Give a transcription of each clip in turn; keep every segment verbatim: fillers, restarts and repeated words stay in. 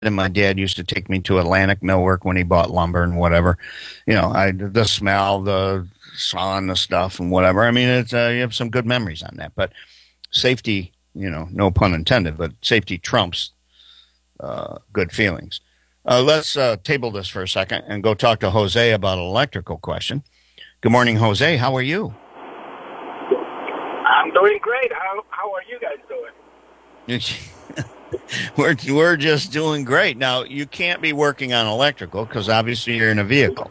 And my dad used to take me to Atlantic Millwork when he bought lumber and whatever. You know, I the smell, the sawing the stuff and whatever. I mean, it's uh, you have some good memories on that. But safety, you know, no pun intended, but safety trumps uh, good feelings. Uh, let's uh, table this for a second and go talk to Jose about an electrical question. Good morning, Jose. How are you? I'm doing great. How how are you guys doing? we're we're just doing great. Now you can't be working on electrical because obviously you're in a vehicle.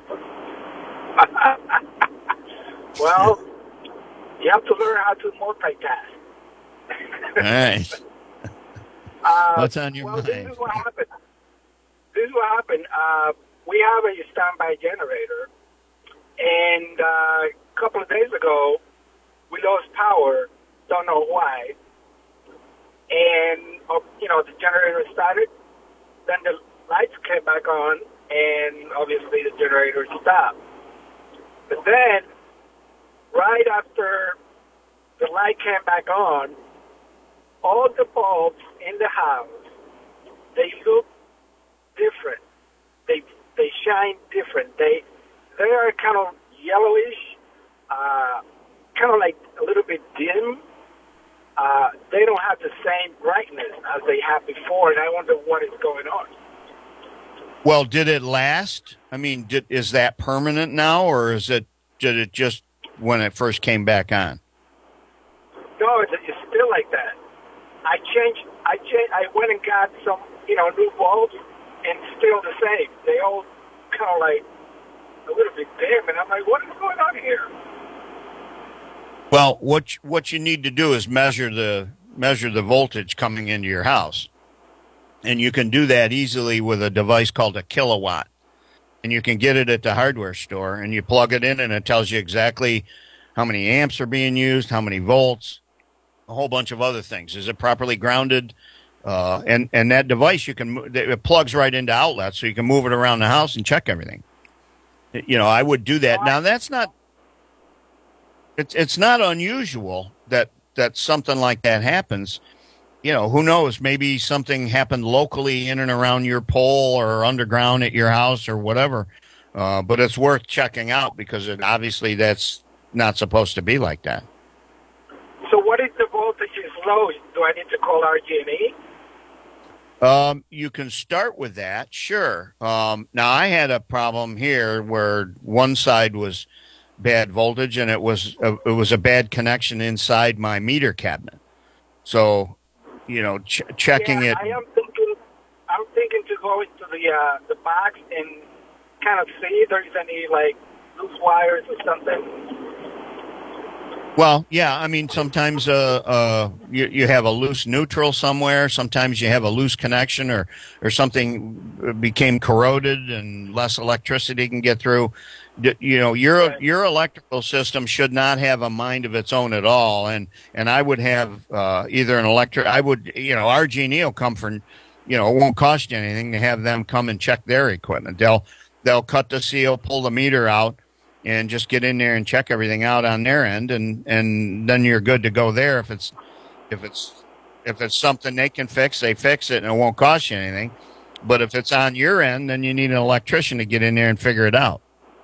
Well, you have to learn how to multitask. All right. uh, What's on your well, mind? This is what happened. This is what happened. Uh, we have a standby generator, and uh, a couple of days ago, we lost power. Don't know why. And, uh, you know, the generator started. Then the lights came back on, and obviously the generator stopped. But then, right after the light came back on, all the bulbs in the house, they look different. They they shine different. They they are kind of yellowish, uh, kind of like a little bit dim. Uh, they don't have the same brightness as they had before, and I wonder what is going on. Well, did it last? I mean, did, is that permanent now, or is it did it just when it first came back on? No, it's, it's still like that. I changed. I changed. I went and got some, you know, new bulbs, and still the same. They all kind of like a little bit dim, and I'm like, what is going on here? Well, what what you need to do is measure the measure the voltage coming into your house, and you can do that easily with a device called a kilowatt, and you can get it at the hardware store, and you plug it in, and it tells you exactly how many amps are being used, how many volts, a whole bunch of other things. Is it properly grounded? Uh, and and that device you can it plugs right into outlets, so you can move it around the house and check everything. You know, I would do that. Now that's not. It's it's not unusual that, that something like that happens. You know, who knows? Maybe something happened locally in and around your pole or underground at your house or whatever. Uh, but it's worth checking out because it, obviously that's not supposed to be like that. So what if the voltage is low? Do I need to call R G and E? Um, you can start with that, sure. Um, now I had a problem here where one side was bad voltage, and it was a, it was a bad connection inside my meter cabinet. So, you know, ch- checking yeah, it. I am thinking. I'm thinking to go into the uh, the box and kind of see if there's any like loose wires or something. Well, yeah, I mean, sometimes uh, uh, you, you have a loose neutral somewhere. Sometimes you have a loose connection, or or something became corroded and less electricity can get through. You know, your Right. your electrical system should not have a mind of its own at all. And and I would have uh, either an electric. I would, you know, R G and E will come for, you know, it won't cost you anything to have them come and check their equipment. They'll they'll cut the seal, pull the meter out, and just get in there and check everything out on their end, and and then you're good to go there. If it's if it's if it's something they can fix, they fix it, and it won't cost you anything. But if it's on your end, then you need an electrician to get in there and figure it out.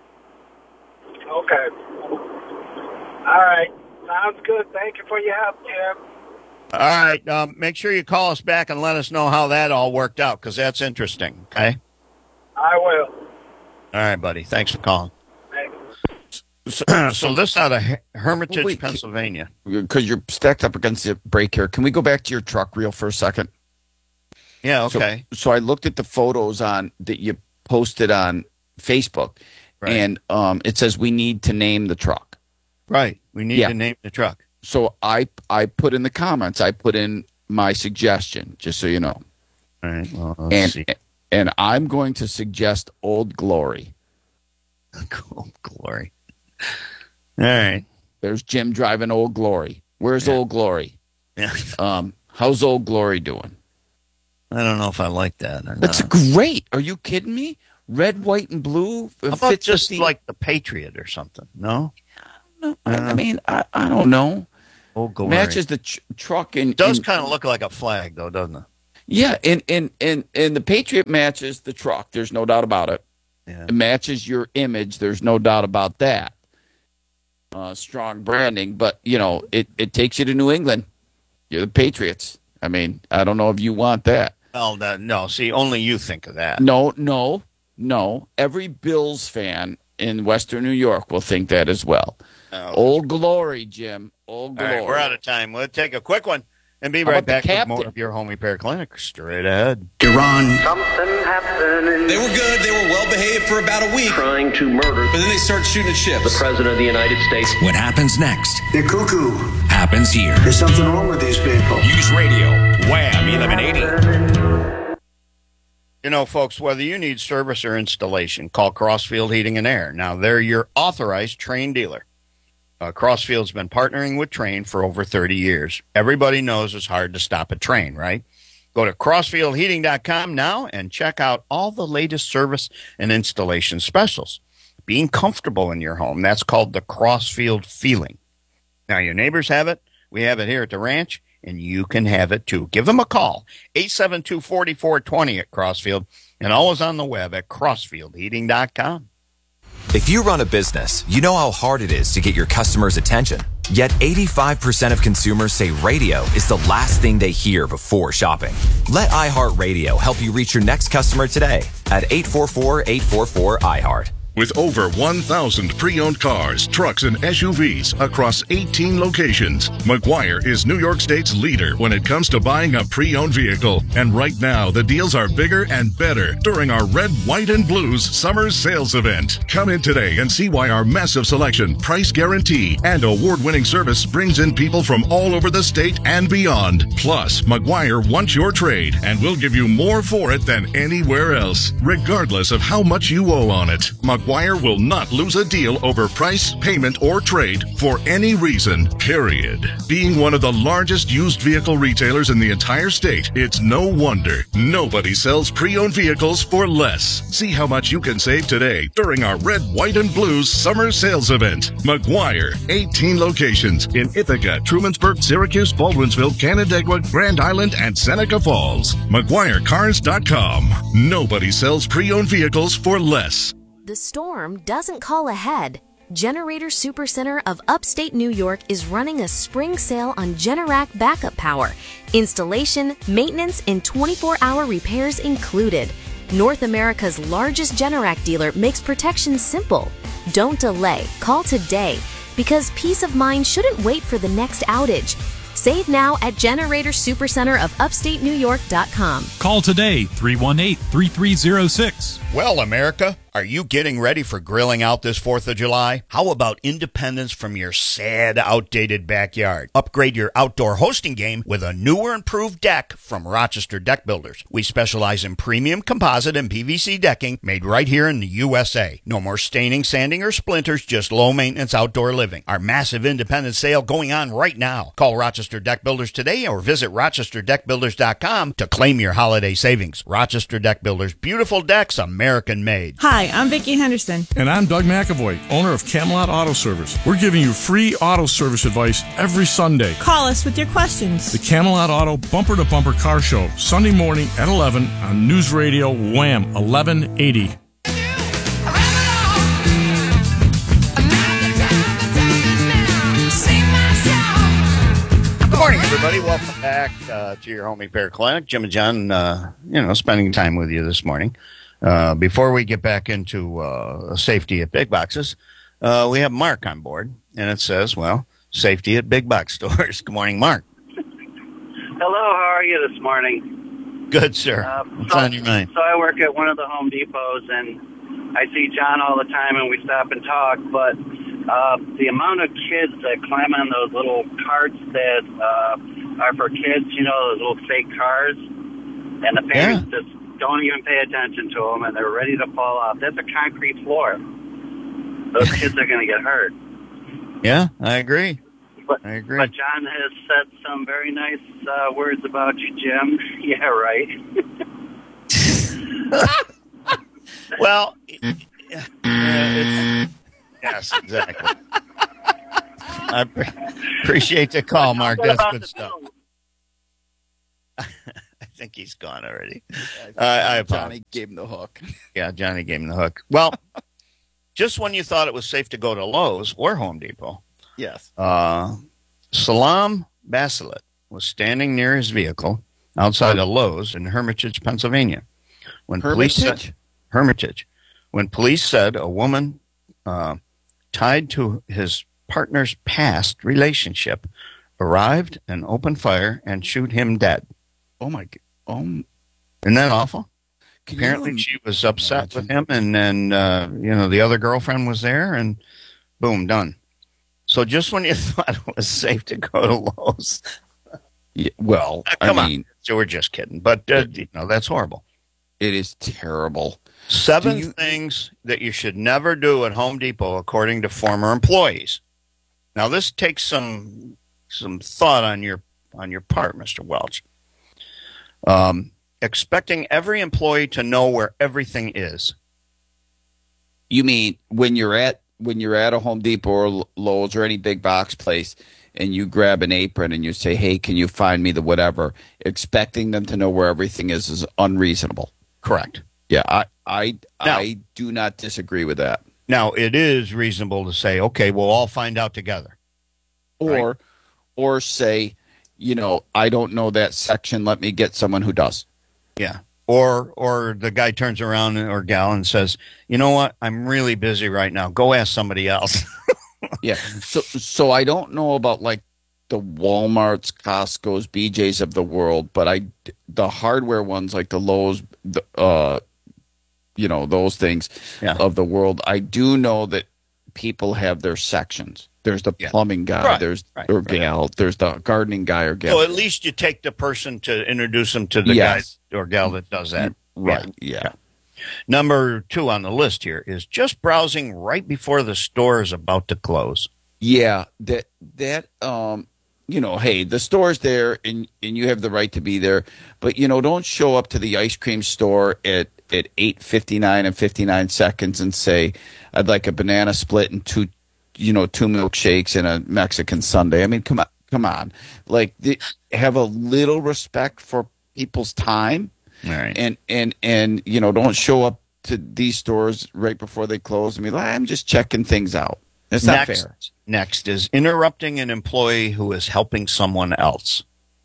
Okay. All right. Sounds good. Thank you for your help, Jim. All right. Um, make sure you call us back and let us know how that all worked out, because that's interesting. Okay. I will. All right, buddy. Thanks for calling. Thanks. So, so this out of Hermitage, Wait, Pennsylvania. Because you're stacked up against the break here. Can we go back to your truck reel for a second? Yeah. Okay. So, so I looked at the photos on that you posted on Facebook, Right. and um, it says we need to name the truck. Right. We need Yeah. to name the truck. So I I put in the comments, I put in my suggestion, just so you know. All right. Well, let's And see. and I'm going to suggest Old Glory. Cool. Glory. All right. There's Jim driving Old Glory. Where's Yeah. Old Glory? Yeah. Um, how's Old Glory doing? I don't know if I like that or That's not. great. Are you kidding me? Red, white, and blue. How about just like the Patriot or something? No? No, I, I mean, I, I don't know. Oh, glory. Matches the ch- truck and Does and- kind of look like a flag, though, doesn't it? Yeah, and and and and the Patriot matches the truck. There's no doubt about it. Yeah. It matches your image. There's no doubt about that. Uh, strong branding, but you know it, it takes you to New England. You're the Patriots. I mean, I don't know if you want that. Well, the, no. See, only you think of that. No, no, no. Every Bills fan in Western New York will think that as well. Oh. Old Glory, Jim. Old All Glory. right, we're out of time. We'll take a quick one and be How right about the back with captain? more of your Home Repair Clinic straight ahead. Iran. Something happening. They were good. They were well behaved for about a week. Trying to murder But then they start shooting at ships. the president of the United States. What happens next They're cuckoo. happens here. There's something wrong with these people. News Radio, Wham eleven eighty. You know, folks, whether you need service or installation, call Crossfield Heating and Air. Now, they're your authorized Trane dealer. Uh, Crossfield's been partnering with Trane for over thirty years. Everybody knows it's hard to stop a train, right? Go to crossfield heating dot com now and check out all the latest service and installation specials. Being comfortable in your home, that's called the Crossfield feeling. Now, your neighbors have it. We have it here at the ranch, and you can have it too. Give them a call, eight seven two, four four two zero at Crossfield, and always on the web at crossfield heating dot com. If you run a business, you know how hard it is to get your customers' attention. Yet eighty-five percent of consumers say radio is the last thing they hear before shopping. Let iHeartRadio help you reach your next customer today at eight four four, eight four four, I heart. With over one thousand pre-owned cars, trucks, and S U Vs across eighteen locations, McGuire is New York State's leader when it comes to buying a pre-owned vehicle. And right now, the deals are bigger and better during our Red, White, and Blues Summer Sales Event. Come in today and see why our massive selection, price guarantee, and award-winning service brings in people from all over the state and beyond. Plus, McGuire wants your trade, and we'll give you more for it than anywhere else, regardless of how much you owe on it. McGuire will not lose a deal over price, payment, or trade for any reason, period. Being one of the largest used vehicle retailers in the entire state, it's no wonder nobody sells pre-owned vehicles for less. See how much you can save today during our Red, White, and Blues Summer Sales Event. McGuire, eighteen locations in Ithaca, Trumansburg, Syracuse, Baldwinsville, Canandaigua, Grand Island, and Seneca Falls. McGuire Cars dot com. Nobody sells pre-owned vehicles for less. The storm doesn't call ahead. Generator Supercenter of upstate New York is running a spring sale on Generac backup power. Installation, maintenance, and twenty-four hour repairs included. North America's largest Generac dealer makes protection simple. Don't delay. Call today because peace of mind shouldn't wait for the next outage. Save now at Generator Supercenter of upstate New York dot com. Call today, three one eight, three three zero six. Well, America, are you getting ready for grilling out this fourth of July? How about independence from your sad, outdated backyard? Upgrade your outdoor hosting game with a newer, improved deck from Rochester Deck Builders. We specialize in premium composite and P V C decking made right here in the U S A. No more staining, sanding, or splinters, just low-maintenance outdoor living. Our massive independent sale going on right now. Call Rochester Deck Builders today or visit rochester deck builders dot com to claim your holiday savings. Rochester Deck Builders, beautiful decks, American made. Hi, I'm Vicki Henderson. And I'm Doug McAvoy, owner of Camelot Auto Service. We're giving you free auto service advice every Sunday. Call us with your questions. The Camelot Auto Bumper to Bumper Car Show, Sunday morning at eleven on News Radio Wham eleven eighty. Good morning, everybody. Welcome back uh, to your Home Repair Clinic. Jim and John, uh, you know, spending time with you this morning. Uh, before we get back into uh, safety at big boxes, uh, we have Mark on board, and it says, well, safety at big box stores. Good morning, Mark. Hello, how are you this morning? Good, sir. Uh, What's so, on your mind? So I work at one of the Home Depots, and I see John all the time, and we stop and talk, but uh, the amount of kids that climb on those little carts that uh, are for kids, you know, those little fake cars, and the parents yeah. just don't even pay attention to them, and they're ready to fall off. That's a concrete floor. Those kids are going to get hurt. Yeah, I agree. But, I agree. But John has said some very nice uh, words about you, Jim. Yeah, right. Well, uh, it's, yes, exactly. I pre- appreciate the call, Mark. That's good stuff. I think he's gone already. Uh, I apologize. Johnny gave him the hook. Yeah, Johnny gave him the hook. Well, just when you thought it was safe to go to Lowe's or Home Depot, Yes. uh, Salam Baselet was standing near his vehicle outside of Lowe's in Hermitage, Pennsylvania. When police Hermitage? said, Hermitage. When police said a woman uh, tied to his partner's past relationship arrived and opened fire and shoot him dead. Oh my! Oh, isn't that awful? Can Apparently, you she was upset imagine? with him, and then uh, you know the other girlfriend was there, and boom, done. So just when you thought it was safe to go to Lowe's, yeah, well, uh, come I mean, on, so we're just kidding, but uh, you know that's horrible. It is terrible. Seven you, things that you should never do at Home Depot, according to former employees. Now, this takes some some thought on your on your part, Mister Welch. Um, expecting every employee to know where everything is. You mean when you're at when you're at a Home Depot or Lowe's or any big box place, and you grab an apron and you say, "Hey, can you find me the whatever?" Expecting them to know where everything is is unreasonable. Correct. Yeah, I I Now- I do not disagree with that. Now, it is reasonable to say, okay, we'll all find out together. Or Right. or say, you know, I don't know that section. Let me get someone who does. Yeah. Or or the guy turns around or gal and says, you know what? I'm really busy right now. Go ask somebody else. Yeah. So so I don't know about like the Walmarts, Costco's, B J's of the world, but I the hardware ones like the Lowe's, the, uh, you know, those things Yeah. of the world. I do know that people have their sections. There's the Yeah. plumbing guy. Right, There's right, or right. gal. There's the gardening guy or gal. So at least you take the person to introduce them to the Yes. guy or gal that does that. Right. Yeah. Number two on the list here is just browsing right before the store is about to close. Yeah. That that um. You know, hey, the store's there, and, and you have the right to be there, but you know, don't show up to the ice cream store at at eight fifty nine and fifty nine seconds and say, "I'd like a banana split and two, you know, two milkshakes and a Mexican sundae." I mean, come on, come on, like the, have a little respect for people's time, All right. and and and you know, don't show up to these stores right before they close. I mean, I'm just checking things out. It's not next, fair. Next is interrupting an employee who is helping someone else.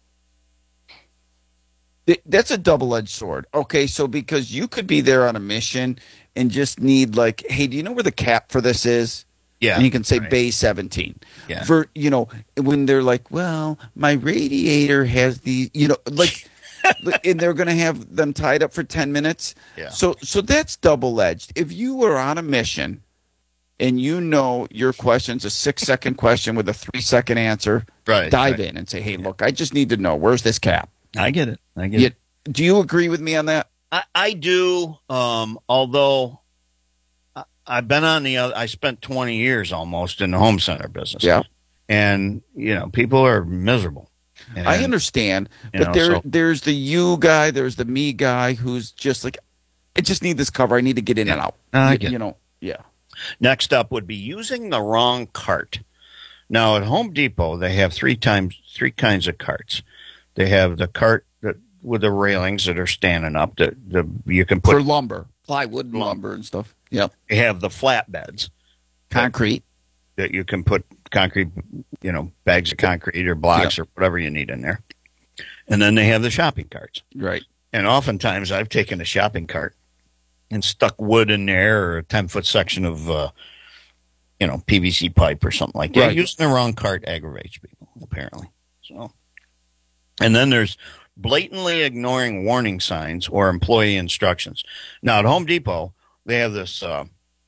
Th- That's a double-edged sword. Okay, so because you could be there on a mission and just need like, hey, do you know where the cap for this is? Yeah. And you can say right. Bay seventeen. Yeah. For, you know, when they're like, well, my radiator has the, you know, like, and they're going to have them tied up for ten minutes. Yeah. So, so that's double-edged. If you were on a mission and you know your question's a six-second question with a three-second answer, Right, dive right. in and say, hey, look, I just need to know, where's this cap? I get it. I get You, it. do you agree with me on that? I, I do. Um, although I, I've been on the other, I spent twenty years almost in the home center business. Yeah. And, you know, people are miserable. And, I understand, you but know, there, so- there's the you guy, there's the me guy who's just like, I just need this cover. I need to get in and out. No, I you, get you it. know, yeah. Next up would be using the wrong cart. Now at Home Depot, they have three times three kinds of carts. They have the cart that with the railings that are standing up that the you can put For lumber, plywood, and lumber and stuff. Yep. They have the flatbeds Concrete. that you can put concrete, you know, bags of concrete or blocks or whatever you need in there. And then they have the shopping carts. Right. And oftentimes I've taken a shopping cart and stuck wood in there or a ten-foot section of, uh, you know, P V C pipe or something like that. Right. Using the wrong cart aggravates people, apparently. So, and then there's blatantly ignoring warning signs or employee instructions. Now, at Home Depot, they have this, uh,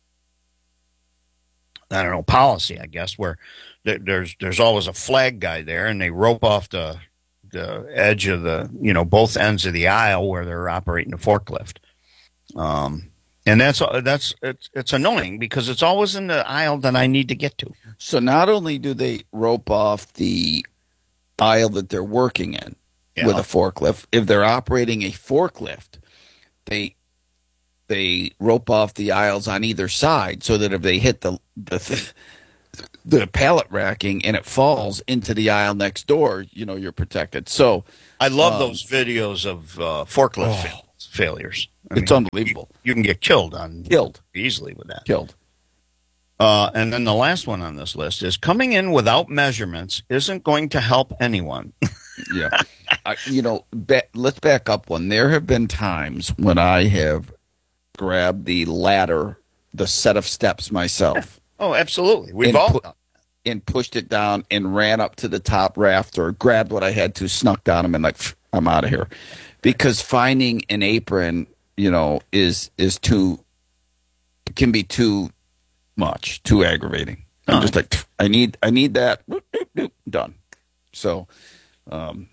I don't know, policy, I guess, where th- there's there's always a flag guy there, and they rope off the the edge of the, you know, both ends of the aisle where they're operating a forklift. Um, and that's that's it's it's annoying because it's always in the aisle that I need to get to. So not only do they rope off the aisle that they're working in Yeah. with a forklift, if they're operating a forklift, they they rope off the aisles on either side so that if they hit the the th- the pallet racking and it falls into the aisle next door, you know, you're protected. So I love um, those videos of uh, forklift oh, fail- failures. I it's mean, unbelievable. You, you can get killed on Killed. easily with that. Killed. Uh, and then the last one on this list is coming in without measurements isn't going to help anyone. Yeah. I, you know, ba- let's back up one. There have been times when I have grabbed the ladder, the set of steps myself. Oh, absolutely. We've and all pu- done. And pushed it down and ran up to the top rafter, grabbed what I had to, snuck down them, and like, pff, I'm out of here. Because finding an apron, you know, is is too, can be too much, too aggravating. I'm just like, pff, I need I need that. Done. So, um,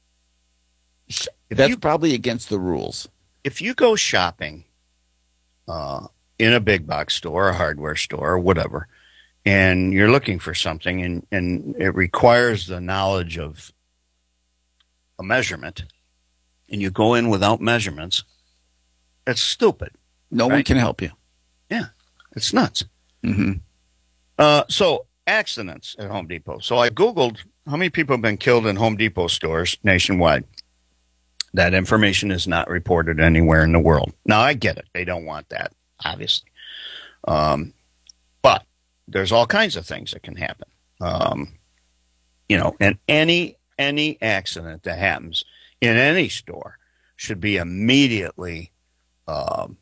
that's you- probably against the rules. If you go shopping uh, in a big box store, a hardware store, or whatever, and you're looking for something and, and it requires the knowledge of a measurement, and you go in without measurements, that's stupid. No right? one can help you. Yeah, it's nuts. Mm-hmm. Uh, so accidents at Home Depot. So I Googled how many people have been killed in Home Depot stores nationwide. That information is not reported anywhere in the world. Now, I get it. They don't want that, obviously. Um, but there's all kinds of things that can happen. Um, you know, and any any accident that happens in any store should be immediately um,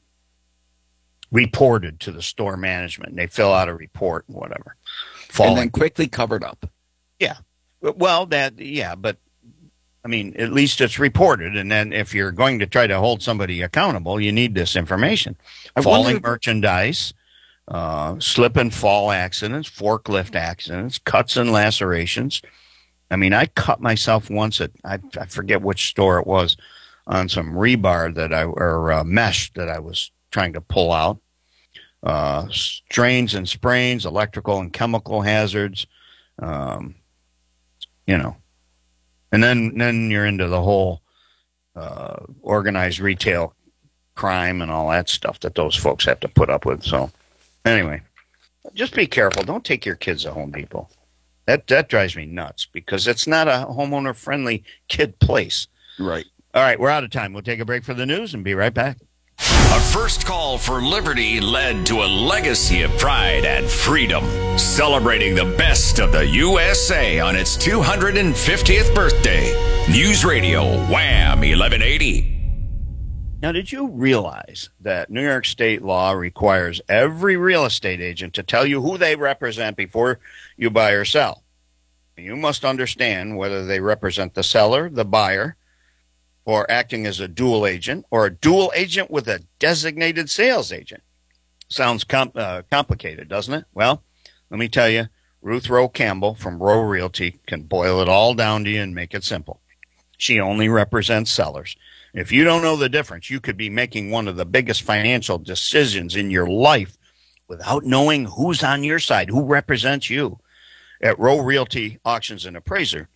reported to the store management. And they fill out a report and whatever. Falling. And then quickly covered up. Yeah. Well, that, yeah, but I mean, at least it's reported. And then if you're going to try to hold somebody accountable, you need this information. I Falling wonder- merchandise, uh, slip and fall accidents, forklift accidents, cuts and lacerations. I mean, I cut myself once at, I, I forget which store it was, on some rebar that I, or uh, mesh that I was trying to pull out. Uh, strains and sprains, electrical and chemical hazards, um, you know. And then, then you're into the whole uh, organized retail crime and all that stuff that those folks have to put up with. So, anyway, just be careful. Don't take your kids to Home Depot. That that drives me nuts because it's not a homeowner-friendly kid place. Right. All right, we're out of time. We'll take a break for the news and be right back. A first call for liberty led to a legacy of pride and freedom, celebrating the best of the U S A on its two hundred fiftieth birthday. News Radio Wham eleven eighty. Now, did you realize that New York state law requires every real estate agent to tell you who they represent before you buy or sell? You must understand whether they represent the seller, the buyer, or acting as a dual agent, or a dual agent with a designated sales agent. Sounds com- uh, complicated, doesn't it? Well, let me tell you, Ruth Rowe Campbell from Rowe Realty can boil it all down to you and make it simple. She only represents sellers. If you don't know the difference, you could be making one of the biggest financial decisions in your life without knowing who's on your side, who represents you. At Rowe Realty Auctions and Appraiser,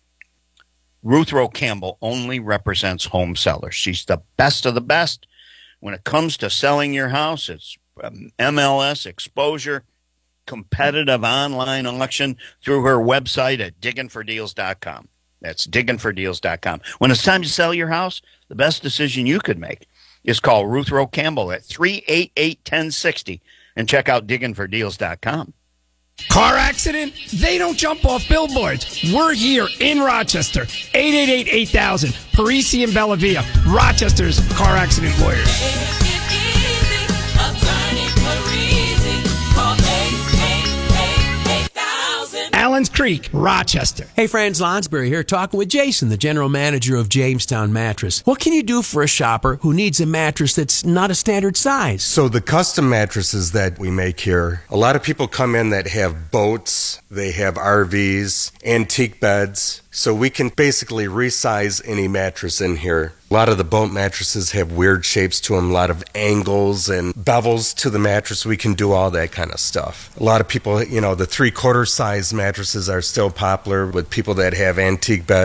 Ruth Rowe Campbell only represents home sellers. She's the best of the best. When it comes to selling your house, it's um, M L S exposure, competitive online auction through her website at diggin for deals dot com. That's diggin for deals dot com. When it's time to sell your house, the best decision you could make is call Ruth Rowe Campbell at three eight eight, one oh six oh and check out diggin for deals dot com. Car accident? They don't jump off billboards. We're here in Rochester. eight eight eight, eight thousand. Parisi and Bellavia. Rochester's car accident lawyers. Allen's Creek, Rochester. Hey friends, Lonsberry here, talking with Jason, the general manager of Jamestown Mattress. What can you do for a shopper who needs a mattress that's not a standard size? So the custom mattresses that we make here, a lot of people come in that have boats, they have R Vs, antique beds. So we can basically resize any mattress in here. A lot of the boat mattresses have weird shapes to them, a lot of angles and bevels to the mattress. We can do all that kind of stuff. A lot of people, you know, the three-quarter size mattresses are still popular with people that have antique beds.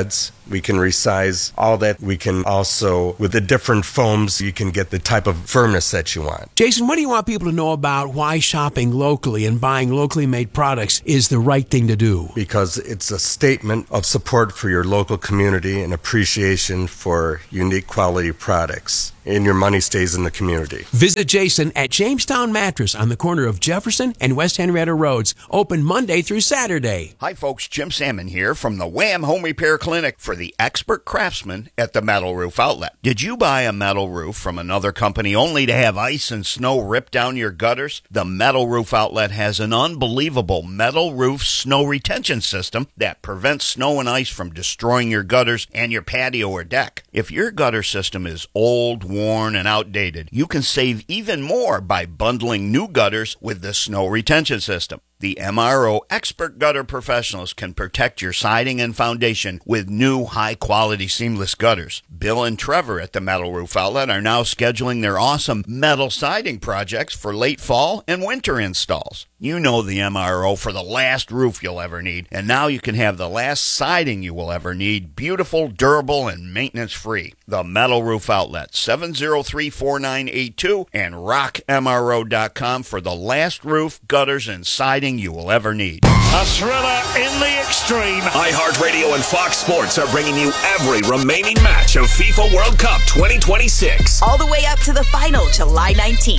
We can resize all that. We can also, with the different foams, you can get the type of firmness that you want. Jason, what do you want people to know about why shopping locally and buying locally made products is the right thing to do? Because it's a statement of support for your local community and appreciation for unique quality products. And your money stays in the community. Visit Jason at Jamestown Mattress on the corner of Jefferson and West Henrietta Roads. Open Monday through Saturday. Hi, folks. Jim Salmon here from the Wham Home Repair Clinic for the expert craftsman at the Metal Roof Outlet. Did you buy a metal roof from another company only to have ice and snow rip down your gutters? The Metal Roof Outlet has an unbelievable metal roof snow retention system that prevents snow and ice from destroying your gutters and your patio or deck. If your gutter system is old, worn, and outdated, you can save even more by bundling new gutters with the snow retention system. The M R O Expert Gutter Professionals can protect your siding and foundation with new high-quality seamless gutters. Bill and Trevor at the Metal Roof Outlet are now scheduling their awesome metal siding projects for late fall and winter installs. You know the M R O for the last roof you'll ever need, and now you can have the last siding you will ever need, beautiful, durable, and maintenance-free. The Metal Roof Outlet, seven oh three, four nine eight two, and rock M R O dot com for the last roof, gutters, and siding you will ever need. A thriller in the extreme. iHeartRadio and Fox Sports are bringing you every remaining match of FIFA World Cup twenty twenty-six. All the way up to the final, July nineteenth.